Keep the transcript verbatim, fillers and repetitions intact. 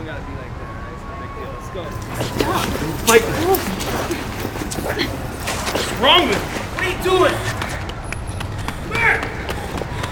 doesn't gotta be like that. Right? It's no big deal. Let's go. Stop. Fight. What's wrong with you? What are you doing?